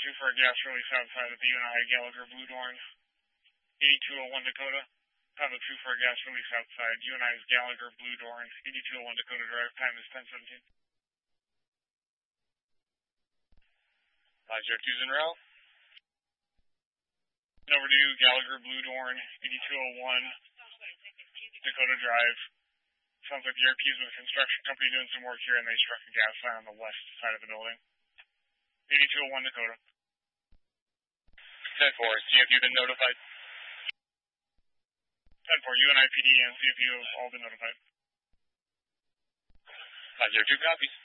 2 for a gas release outside of the UNI Gallagher Blue Dorn. 8201 Dakota. Panda 2 for a gas release outside UNI's Gallagher Blue Dorn. 8201 Dakota drive time is 10:17. 502's en route. Overdue Gallagher Blue Dorn. 8201 Dakota drive. Sounds like the RP is with a construction company doing some work here, and they struck a gas line on the west side of the building. 8201 Dakota. 10-4, see if you've been notified. 10-4, UNIPD and CFU have all been notified. 502 copies.